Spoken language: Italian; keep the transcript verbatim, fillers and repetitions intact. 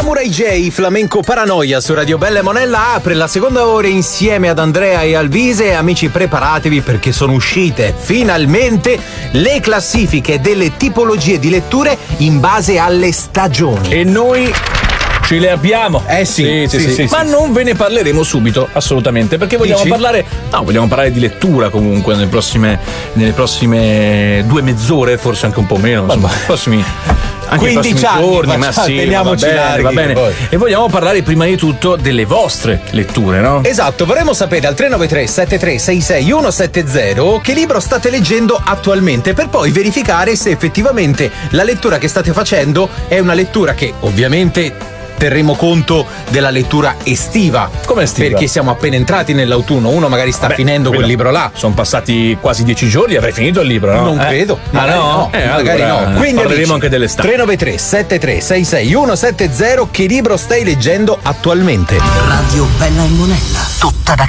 Samurai J, Flamenco Paranoia su Radio Bella e Monella apre la seconda ora insieme ad Andrea e Alvise. Amici, preparatevi perché sono uscite finalmente le classifiche delle tipologie di letture in base alle stagioni. E noi ce le abbiamo. Eh sì, sì, sì, sì, sì, ma sì, non ve ne parleremo subito, assolutamente, perché vogliamo Dici? parlare no, vogliamo parlare di lettura comunque nelle prossime nelle prossime due mezz'ore, forse anche un po' meno, insomma, nei prossimi anche quindici i prossimi anni, giorni, ma facciamo, sì, teniamoci va bene, larghi, va bene. poi. E vogliamo parlare prima di tutto delle vostre letture, no? Esatto, vorremmo sapere al tre nove tre sette tre sei sei uno sette zero che libro state leggendo attualmente, per poi verificare se effettivamente la lettura che state facendo è una lettura che ovviamente terremo conto della lettura estiva. Come estiva? Perché siamo appena entrati nell'autunno, uno magari sta Beh, finendo quel quello- libro là. Sono passati quasi dieci giorni, avrei finito il libro, no? Non Eh? credo. Ah Magari no? no, Eh, magari allora, no. Quindi parleremo amici, anche dell'estate. tre nove tre sette tre sei sei uno sette zero, che libro stai leggendo attualmente? Radio Bella e Monella, tutta da